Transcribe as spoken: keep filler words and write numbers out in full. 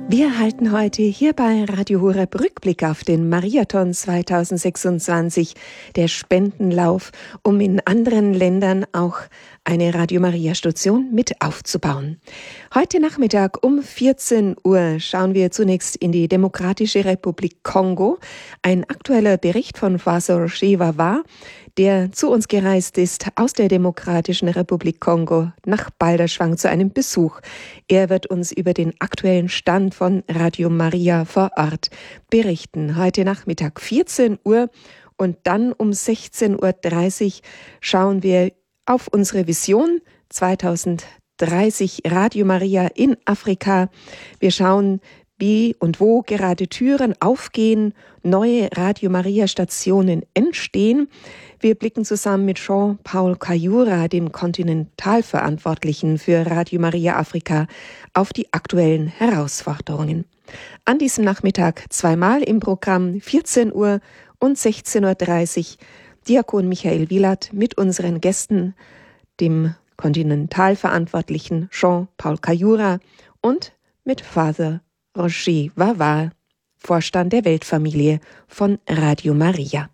Wir halten heute hier bei Radio Horeb Rückblick auf den Mariathon zwanzig sechsundzwanzig, der Spendenlauf, um in anderen Ländern auch eine Radio Maria Station mit aufzubauen. Heute Nachmittag um vierzehn Uhr schauen wir zunächst in die Demokratische Republik Kongo. Ein aktueller Bericht von Father Roger Vava, der zu uns gereist ist aus der Demokratischen Republik Kongo nach Balderschwang zu einem Besuch. Er wird uns über den aktuellen Stand von Radio Maria vor Ort berichten. Heute Nachmittag vierzehn Uhr und dann um sechzehn Uhr dreißig schauen wir auf unsere Vision zwanzig dreißig Radio Maria in Afrika. Wir schauen, wie und wo gerade Türen aufgehen, neue Radio Maria Stationen entstehen. Wir blicken zusammen mit Jean-Paul Kayura, dem Kontinentalverantwortlichen für Radio Maria Afrika, auf die aktuellen Herausforderungen. An diesem Nachmittag zweimal im Programm vierzehn Uhr und sechzehn Uhr dreißig Diakon Michael Wielert mit unseren Gästen, dem Kontinentalverantwortlichen Jean-Paul Kayura und mit Father Roger Vava, Vorstand der Weltfamilie von Radio Maria.